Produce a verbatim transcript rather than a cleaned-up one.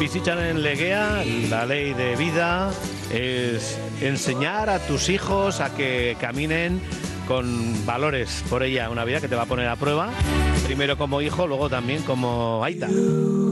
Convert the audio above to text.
Bizitzaren legea, la ley de vida, es enseñar a tus hijos a que caminen con valores por ella, una vida que te va a poner a prueba, primero como hijo, luego también como aita.